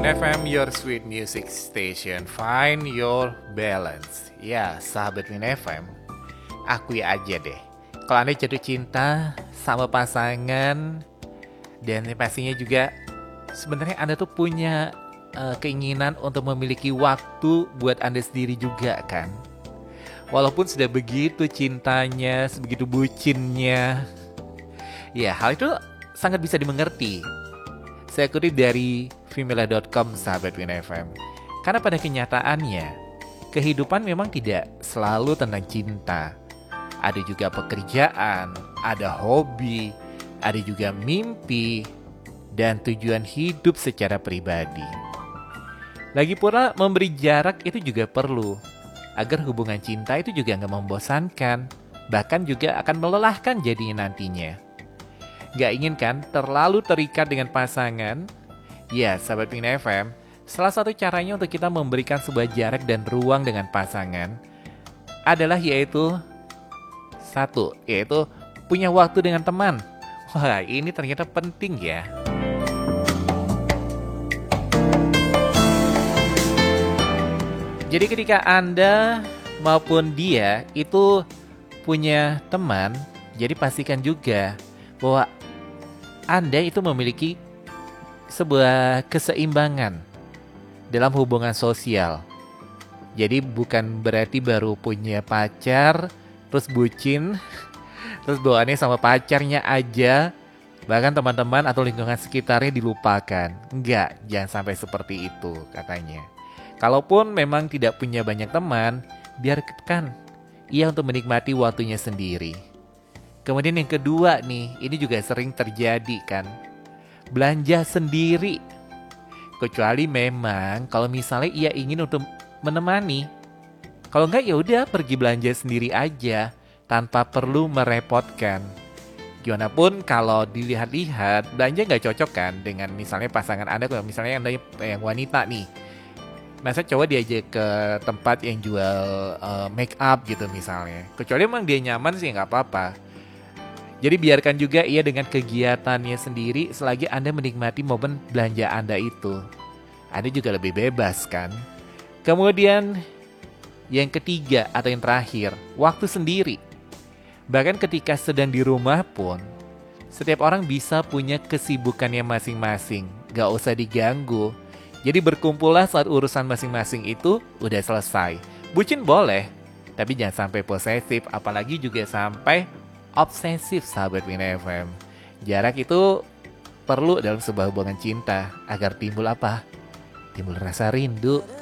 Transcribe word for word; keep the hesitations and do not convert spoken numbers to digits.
Win F M, your sweet music station. Find your balance. Ya, sahabat Win F M, akui aja deh, kalau Anda jatuh cinta sama pasangan, dan pastinya juga sebenarnya Anda tuh punya uh, keinginan untuk memiliki waktu buat Anda sendiri juga kan. Walaupun sudah begitu cintanya, sebegitu bucinnya, ya hal itu sangat bisa dimengerti. Saya kutip dari femila dot com, sahabat Win F M. Karena pada kenyataannya, kehidupan memang tidak selalu tentang cinta. Ada juga pekerjaan, ada hobi, ada juga mimpi, dan tujuan hidup secara pribadi. Lagi pula memberi jarak itu juga perlu, agar hubungan cinta itu juga nggak membosankan, bahkan juga akan melelahkan jadinya nantinya. Gak ingin kan terlalu terikat dengan pasangan? Ya, sahabat Win F M, salah satu caranya untuk kita memberikan sebuah jarak dan ruang dengan pasangan adalah yaitu satu, yaitu punya waktu dengan teman. Wah, ini ternyata penting ya. Jadi ketika Anda maupun dia itu punya teman, jadi pastikan juga bahwa Anda itu memiliki sebuah keseimbangan dalam hubungan sosial. Jadi bukan berarti baru punya pacar, terus bucin, terus bawaannya sama pacarnya aja, bahkan teman-teman atau lingkungan sekitarnya dilupakan. Enggak, jangan sampai seperti itu katanya. Kalaupun memang tidak punya banyak teman, biarkan ia untuk menikmati waktunya sendiri. Kemudian yang kedua nih, ini juga sering terjadi kan, belanja sendiri. Kecuali memang kalau misalnya ia ingin untuk menemani. Kalau enggak ya udah pergi belanja sendiri aja tanpa perlu merepotkan. Gimana pun kalau dilihat-lihat, belanja nggak cocok kan dengan misalnya pasangan Anda. Kalau misalnya Anda yang wanita nih, masa coba diajak ke tempat yang jual uh, make up gitu misalnya. Kecuali emang dia nyaman sih nggak apa-apa. Jadi biarkan juga ia dengan kegiatannya sendiri selagi Anda menikmati momen belanja Anda itu. Anda juga lebih bebas kan. Kemudian yang ketiga atau yang terakhir, waktu sendiri. Bahkan ketika sedang di rumah pun, setiap orang bisa punya kesibukannya masing-masing. Gak usah diganggu. Jadi berkumpullah saat urusan masing-masing itu udah selesai. Bucin boleh, tapi jangan sampai posesif, apalagi juga sampai obsesif, sahabat Win F M. Jarak itu perlu dalam sebuah hubungan cinta agar timbul apa? Timbul rasa rindu.